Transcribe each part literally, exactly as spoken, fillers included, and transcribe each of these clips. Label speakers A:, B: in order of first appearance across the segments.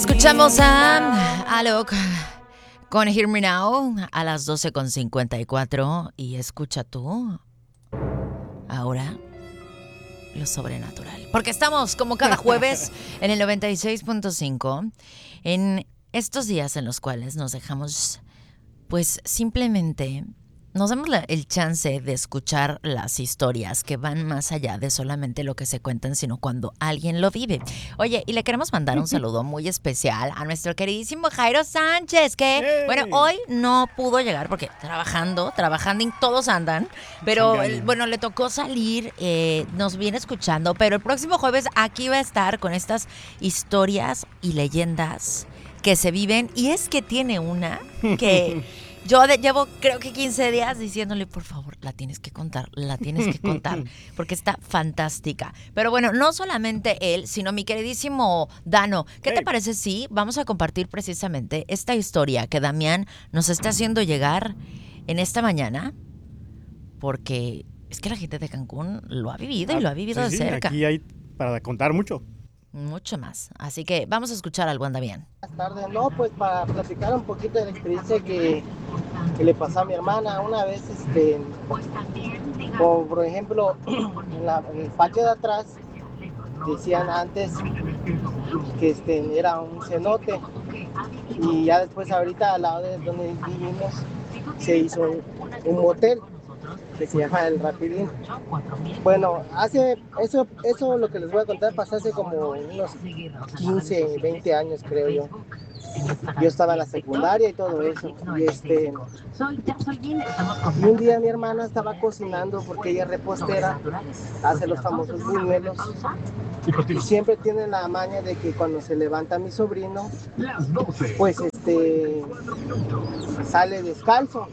A: Escuchamos a Alok con Hear Me Now a las doce con cincuenta y cuatro y escucha tú ahora lo sobrenatural. Porque estamos como cada jueves en el noventa y seis punto cinco en estos días en los cuales nos dejamos, pues simplemente nos damos la, el chance de escuchar las historias que van más allá de solamente lo que se cuentan, sino cuando alguien lo vive. Oye, y le queremos mandar un saludo muy especial a nuestro queridísimo Jairo Sánchez, que, hey. bueno, hoy no pudo llegar porque trabajando, trabajando y todos andan, pero el, bueno, le tocó salir, eh, nos viene escuchando, pero el próximo jueves aquí va a estar con estas historias y leyendas que se viven, y es que tiene una que... Yo de, llevo creo que quince días diciéndole, por favor, la tienes que contar, la tienes que contar, porque está fantástica. Pero bueno, no solamente él, sino mi queridísimo Dano. ¿Qué hey. te parece si vamos a compartir precisamente esta historia que Damián nos está haciendo llegar en esta mañana? Porque es que la gente de Cancún lo ha vivido ah, y lo ha vivido
B: sí,
A: de
B: sí,
A: cerca.
B: Aquí hay para contar mucho.
A: Mucho más. Así que vamos a escuchar al buen Damián.
C: Buenas tardes. No, pues para platicar un poquito de la experiencia que, que le pasó a mi hermana. Una vez, este, como por ejemplo, en, la, en el patio de atrás, decían antes que este, era un cenote. Y ya después ahorita al lado de donde vivimos se hizo un, un motel que se llama El Rapidín. Bueno, hace eso, eso lo que les voy a contar pasó hace como unos quince, veinte años, creo yo. Yo estaba en la secundaria y todo eso. Y este y un día mi hermana estaba cocinando porque ella es repostera, hace los famosos buñuelos. Y siempre tiene la maña de que cuando se levanta mi sobrino, pues este sale descalzo.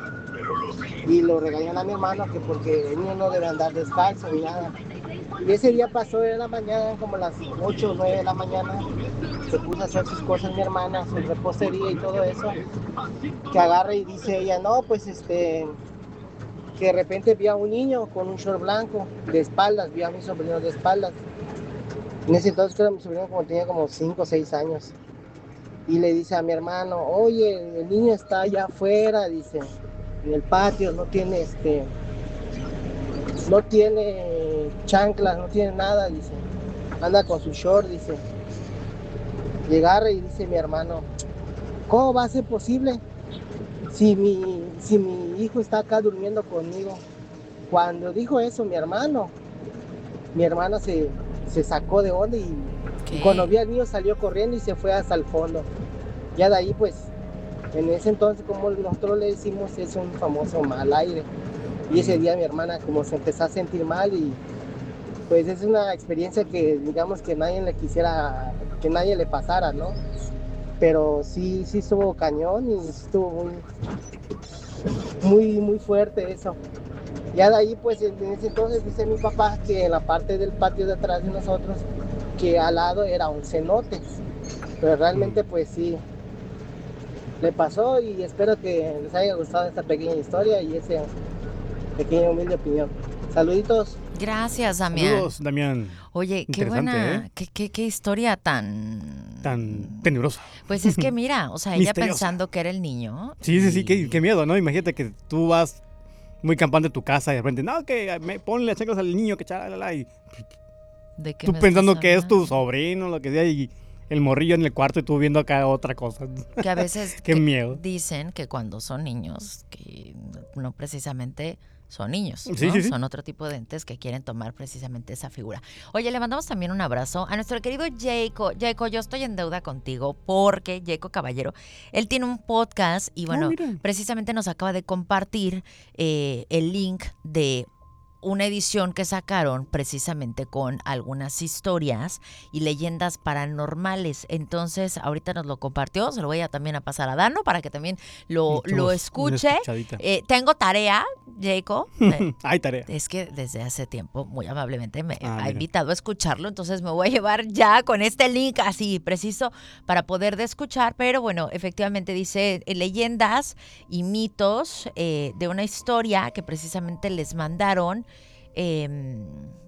C: Y lo regañan a mi hermano que porque el niño no debe andar descalzo ni nada. Y ese día pasó en la mañana, como las ocho o nueve de la mañana, se puso a hacer sus cosas mi hermana, su repostería y todo eso, que agarra y dice ella, no, pues este, que de repente vi a un niño con un short blanco, de espaldas, vi a mi sobrino de espaldas. En ese entonces creo que mi sobrino como tenía como cinco o seis años. Y le dice a mi hermano, oye, el niño está allá afuera, dice, en el patio, no tiene este, no tiene chanclas, no tiene nada, dice, anda con su short, dice. Y agarra y dice mi hermano, ¿cómo va a ser posible si mi, si mi hijo está acá durmiendo conmigo? Cuando dijo eso mi hermano, mi hermana se, se sacó de onda y, y cuando vio al niño salió corriendo y se fue hasta el fondo. Ya de ahí pues, en ese entonces, como nosotros le decimos, es un famoso mal aire. Y ese día mi hermana como se empezó a sentir mal y pues es una experiencia que digamos que nadie le quisiera, que nadie le pasara, ¿no? Pero sí, sí estuvo cañón y estuvo muy, muy, muy fuerte eso. Ya de ahí pues en ese entonces dice mi papá que en la parte del patio de atrás de nosotros, que al lado era un cenote. Pero realmente pues sí, le pasó y espero que les haya gustado esta pequeña historia y esa pequeña humilde opinión. Saluditos.
A: Gracias, Damián.
B: Saludos, Damián.
A: Oye, qué buena, ¿eh? qué, qué, qué historia tan...
B: Tan tenebrosa.
A: Pues es que mira, o sea, ella pensando que era el niño.
B: Sí, sí, sí, qué, qué miedo, ¿no? Imagínate que tú vas muy campante de tu casa y de repente, no, que me ponle las chanclas al niño, que charala, y
A: ¿De qué
B: tú pensando que es tu sobrino, lo que sea, y el morrillo en el cuarto y tú viendo acá otra cosa.
A: Que a veces
B: qué
A: que
B: miedo.
A: Dicen que cuando son niños, que no precisamente son niños, ¿no?
B: Sí, sí, sí.
A: Son otro tipo de entes que quieren tomar precisamente esa figura. Oye, le mandamos también un abrazo a nuestro querido Jaco. Jaco, yo estoy en deuda contigo porque Jaco Caballero, él tiene un podcast y bueno,
B: oh,
A: precisamente nos acaba de compartir eh, el link de una edición que sacaron precisamente con algunas historias y leyendas paranormales. Entonces, ahorita nos lo compartió, se lo voy a también a pasar a Dano para que también lo, lo escuche. Eh, tengo tarea, Jaco. Eh,
B: Hay tarea.
A: Es que desde hace tiempo, muy amablemente, me
B: ah,
A: ha
B: mira.
A: invitado a escucharlo, entonces me voy a llevar ya con este link así preciso para poder de escuchar, pero bueno, efectivamente dice eh, leyendas y mitos eh, de una historia que precisamente les mandaron. Eh,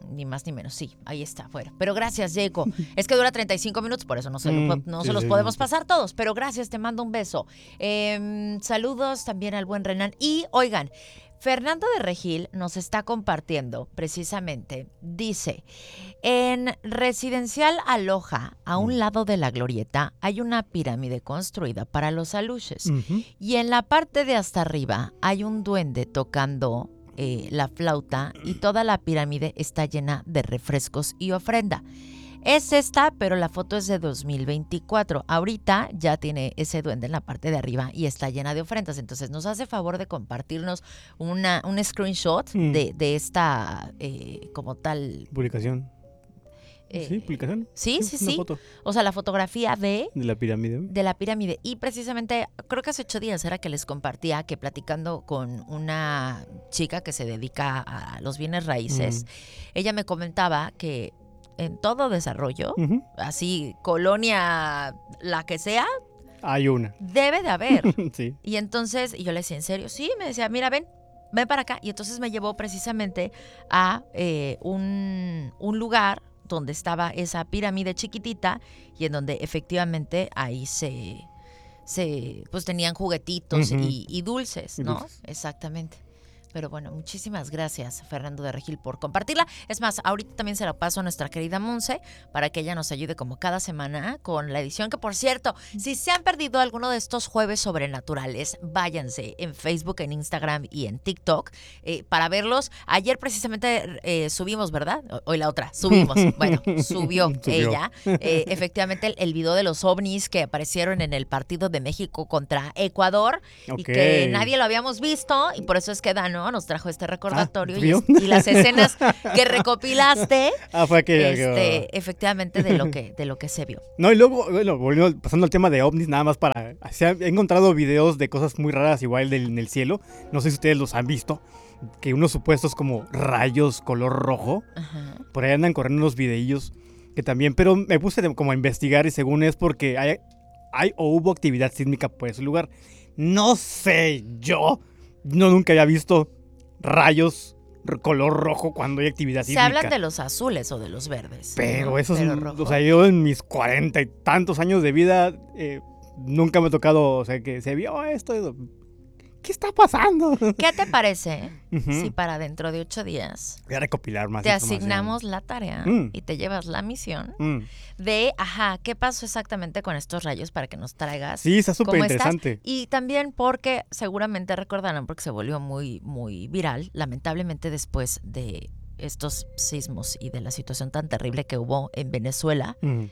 A: Ni más ni menos, sí, ahí está, fuera. Pero gracias, Jaco. Es que dura treinta y cinco minutos, por eso no se, lo,
B: Mm,
A: no
B: sí,
A: se los
B: sí,
A: podemos
B: sí.
A: pasar todos. Pero gracias, te mando un beso. Eh, saludos también al buen Renan. Y, oigan, Fernando de Regil nos está compartiendo, precisamente, dice, en Residencial Aloha, a un lado de la glorieta, hay una pirámide construida para los aluches.
B: Ujú.
A: Y en la parte de hasta arriba hay un duende tocando eh, la flauta y toda la pirámide está llena de refrescos y ofrenda. Es esta, pero la foto es de dos mil veinticuatro. Ahorita ya tiene ese duende en la parte de arriba y está llena de ofrendas. Entonces nos hace favor de compartirnos una, un screenshot
B: Mm.
A: de, de esta eh, como tal...
B: Publicación.
A: eh,
B: Sí, publicación.
A: sí, sí,
B: una
A: sí.
B: foto
A: O sea, la fotografía de...
B: de la pirámide.
A: de la pirámide. Y precisamente, creo que hace ocho días era que les compartía que platicando con una chica que se dedica a los bienes raíces,
B: Mm.
A: ella me comentaba que en todo desarrollo,
B: Ujú.
A: así, colonia, la que sea,
B: Hay una.
A: debe de haber.
B: Sí.
A: Y entonces, y yo le decía, ¿en serio? Sí, me decía, mira, ven, ven para acá. Y entonces me llevó precisamente a eh, un, un lugar donde estaba esa pirámide chiquitita y en donde efectivamente ahí se, se pues tenían juguetitos
B: Ujú.
A: y, y dulces,
B: Y
A: ¿no?
B: dulces.
A: Exactamente. Pero bueno, muchísimas gracias, Fernando de Regil, por compartirla. Es más, ahorita también se la paso a nuestra querida Monse para que ella nos ayude como cada semana con la edición. Que por cierto, si se han perdido alguno de estos jueves sobrenaturales, váyanse en Facebook, en Instagram y en TikTok eh, para verlos. Ayer precisamente eh, subimos, ¿verdad? O- Hoy la otra, subimos. Bueno, subió,
B: Subió.
A: ella. eh, efectivamente, el, el video de los ovnis que aparecieron en el partido de México contra Ecuador y
B: Ok.
A: que nadie lo habíamos visto y por eso es que Dano nos trajo este recordatorio y,
B: ¿vio?
A: es- y las escenas que recopilaste,
B: Ah, fue aquella que-
A: este, efectivamente de lo que de lo que se vio.
B: No, y luego, bueno, volviendo, pasando al tema de ovnis, nada más para... Se ha- he encontrado videos de cosas muy raras igual del, en el cielo. No sé si ustedes los han visto. Que unos supuestos como rayos color rojo.
A: Ajá.
B: Por ahí andan corriendo unos videillos que también... Pero me puse de- como a investigar y según es porque hay, hay o hubo actividad sísmica por ese lugar. No sé, yo no nunca había visto rayos r- color rojo cuando hay actividad
A: Se
B: sísmica.
A: hablan de los azules o de los verdes.
B: Pero
A: ¿no?
B: eso es,
A: Pero
B: un-
A: rojo.
B: o sea, yo en mis cuarenta y tantos años de vida eh, nunca me ha tocado, o sea, que se vio esto. eso. ¿Qué está pasando?
A: ¿Qué te parece
B: Ujú.
A: si para dentro de ocho días
B: Voy a recopilar más
A: te
B: información.
A: asignamos la tarea
B: Mm.
A: y te llevas la misión
B: Mm.
A: de, ajá, ¿qué pasó exactamente con estos rayos para que nos traigas?
B: Sí, está súper
A: ¿Cómo estás?
B: interesante.
A: Y también porque seguramente recordarán, porque se volvió muy, muy viral, lamentablemente después de estos sismos y de la situación tan terrible que hubo en Venezuela,
B: Mm.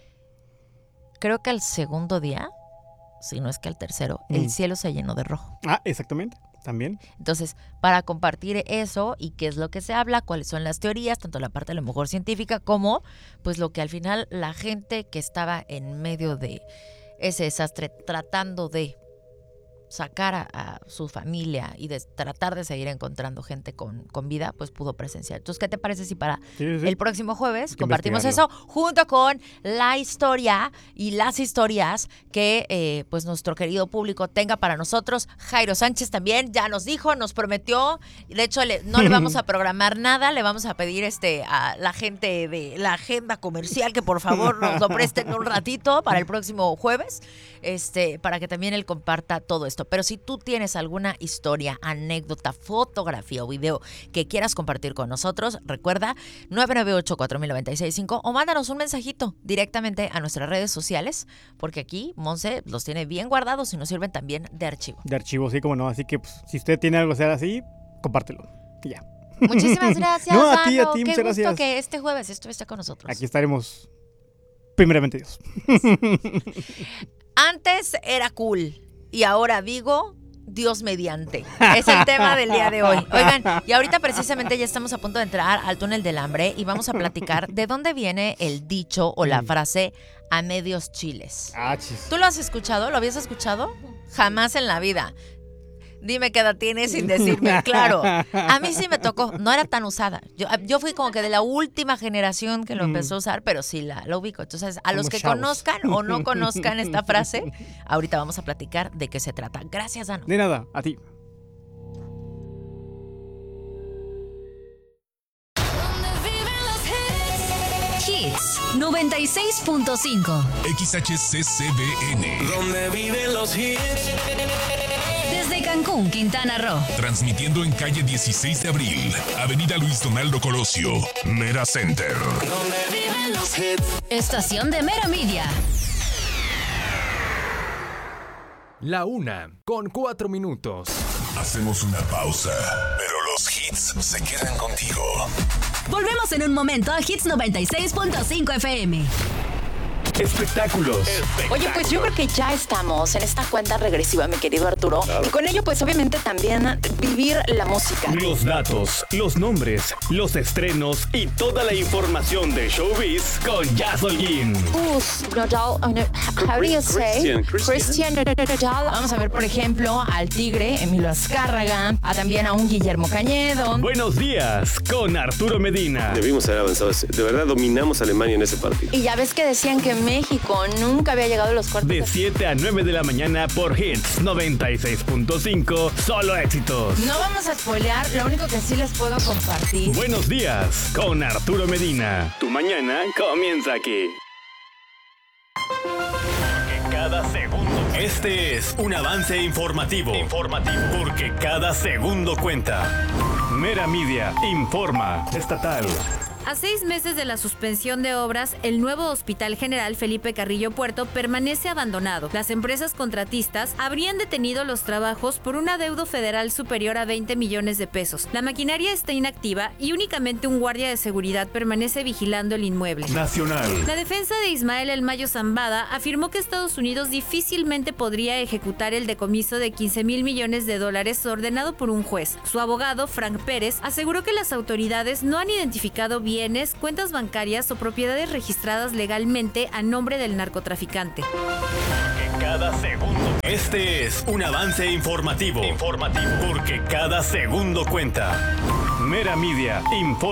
A: creo que al segundo día, si no es que al tercero,
B: Mm.
A: el cielo se llenó de rojo.
B: Ah, exactamente. También.
A: Entonces, para compartir eso y qué es lo que se habla, cuáles son las teorías, tanto la parte a lo mejor científica como pues lo que al final la gente que estaba en medio de ese desastre tratando de sacar a, a su familia y de tratar de seguir encontrando gente con, con vida, pues pudo presenciar. Entonces, ¿qué te parece si para
B: Sí, sí, sí.
A: el próximo jueves
B: Hay que
A: compartimos eso
B: investigarlo.
A: junto con la historia y las historias que eh, pues nuestro querido público tenga para nosotros? Jairo Sánchez también ya nos dijo, nos prometió, de hecho le- no le vamos a programar nada, le vamos a pedir este a la gente de la agenda comercial que por favor nos lo presten un ratito para el próximo jueves, este para que también él comparta todo esto. Pero si tú tienes alguna historia, anécdota, fotografía o video que quieras compartir con nosotros, recuerda nueve nueve ocho, cuatro mil noventa y seis cinco o mándanos un mensajito directamente a nuestras redes sociales, porque aquí Monse los tiene bien guardados y nos sirven también de archivo.
B: De archivo, sí, como no. Así que pues, si usted tiene algo que hacer así, compártelo. Y ya.
A: Muchísimas gracias,
B: No, a ti, a
A: Dano.
B: ti,
A: Qué
B: muchas
A: gusto
B: gracias.
A: que este jueves estuviste con nosotros.
B: Aquí estaremos. Primeramente Dios.
A: Antes era cool y ahora digo Dios mediante. Es el tema del día de hoy. Oigan, y ahorita precisamente ya estamos a punto de entrar al túnel del hambre y vamos a platicar de dónde viene el dicho o la
B: Mm.
A: frase a medios chiles.
B: Ah, chis.
A: ¿Tú lo has escuchado? ¿Lo habías escuchado? Jamás en la vida. Dime qué edad tienes sin decirme. Claro, a mí sí me tocó. No era tan usada. Yo, yo fui como que de la última generación que lo
B: Mm.
A: empezó a usar, pero sí la, la ubico. Entonces, a los
B: Somos
A: que
B: chavos.
A: conozcan o no conozcan esta frase, ahorita vamos a platicar de qué se trata. Gracias, Dano.
B: De nada, a ti.
D: Donde viven los noventa y seis punto cinco.
E: X H C C B N.
F: Donde viven los hits.
D: Desde Cancún, Quintana Roo.
E: Transmitiendo en calle dieciséis de abril, Avenida Luis Donaldo Colosio, Mera Center.
F: Donde viven los hits.
D: Estación de Mera Media.
G: La una, con cuatro minutos.
E: Hacemos una pausa, pero los hits se quedan contigo.
D: Volvemos en un momento a Hits noventa y seis punto cinco F M.
H: Espectáculos.
A: Oye, pues yo creo que ya estamos en esta cuenta regresiva, mi querido Arturo. Claro. Y con ello, pues obviamente también vivir la música.
H: Los datos, los nombres, los estrenos y toda la información de showbiz con Jazz Holguín.
A: Uf, Nodal, how do you say? Christian Nodal. Vamos a ver, por ejemplo, al Tigre, Emilio Azcárraga, a también a un Guillermo Cañedo.
H: Buenos días, con Arturo Medina.
I: Debimos haber avanzado. De verdad dominamos a Alemania en ese partido.
A: Y ya ves que decían que México nunca había llegado a los cuartos.
H: De siete a nueve de la mañana por Hits noventa y seis punto cinco, solo éxitos.
A: No vamos a spoilear, lo único que sí les puedo compartir.
H: Buenos días, con Arturo Medina. Tu mañana comienza aquí. Porque cada segundo. Este es un avance informativo. Informativo. Porque cada segundo cuenta. Mera Media informa. Estatal.
J: A seis meses de la suspensión de obras, el nuevo Hospital General Felipe Carrillo Puerto permanece abandonado. Las empresas contratistas habrían detenido los trabajos por un adeudo federal superior a veinte millones de pesos. La maquinaria está inactiva y únicamente un guardia de seguridad permanece vigilando el inmueble.
H: Nacional.
J: La defensa de Ismael El Mayo Zambada afirmó que Estados Unidos difícilmente podría ejecutar el decomiso de quince mil millones de dólares ordenado por un juez. Su abogado, Frank Pérez, aseguró que las autoridades no han identificado bien bienes, cuentas bancarias o propiedades registradas legalmente a nombre del narcotraficante.
H: Porque cada segundo. Este es un avance informativo. Informativo. Porque cada segundo cuenta. Mera Media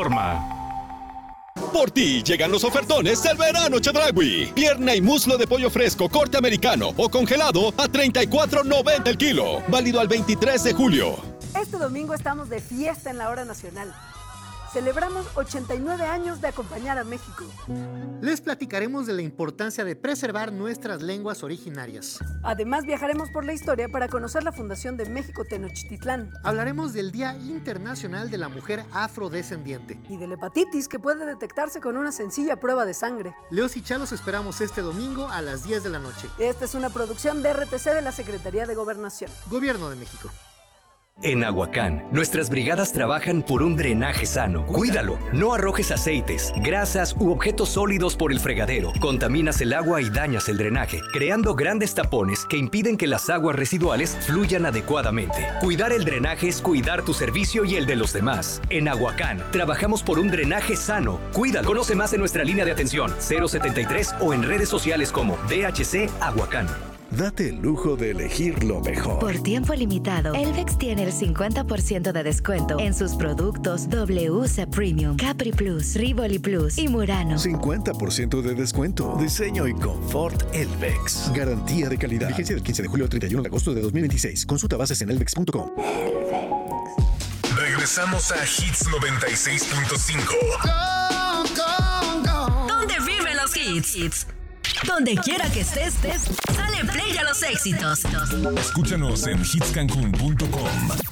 H: informa.
K: Por ti llegan los ofertones del verano Chedraui. Pierna y muslo de pollo fresco, corte americano o congelado a treinta y cuatro noventa el kilo. Válido al veintitrés de julio.
L: Este domingo estamos de fiesta en la hora nacional. Celebramos ochenta y nueve años de acompañar a México.
M: Les platicaremos de la importancia de preservar nuestras lenguas originarias.
L: Además, viajaremos por la historia para conocer la fundación de México Tenochtitlán.
M: Hablaremos del Día Internacional de la Mujer Afrodescendiente.
L: Y de la hepatitis, que puede detectarse con una sencilla prueba de sangre.
M: Leos y Chalos esperamos este domingo a las diez de la noche.
L: Esta es una producción de R T C de la Secretaría de Gobernación.
M: Gobierno de México.
N: En Aguacán, nuestras brigadas trabajan por un drenaje sano. Cuídalo. No arrojes aceites, grasas u objetos sólidos por el fregadero. Contaminas el agua y dañas el drenaje, creando grandes tapones que impiden que las aguas residuales fluyan adecuadamente. Cuidar el drenaje es cuidar tu servicio y el de los demás. En Aguacán, trabajamos por un drenaje sano. Cuídalo. Conoce más en nuestra línea de atención cero setenta y tres o en redes sociales como D H C Aguacán.
O: Date el lujo de elegir lo mejor.
P: Por tiempo limitado, Elvex tiene el cincuenta por ciento de descuento en sus productos W C Premium, Capri Plus, Rivoli Plus y Murano.
O: cincuenta por ciento de descuento. Diseño y confort Elvex. Garantía de calidad. Vigencia del quince de julio al treinta y uno de agosto de dos mil veintiséis. Consulta bases en elvex punto com.
E: Regresamos a Hits noventa y seis punto cinco.
D: ¿Dónde viven los hits? Donde quiera que estés, estés, dale play a los éxitos.
E: Escúchanos en hits cancún punto com.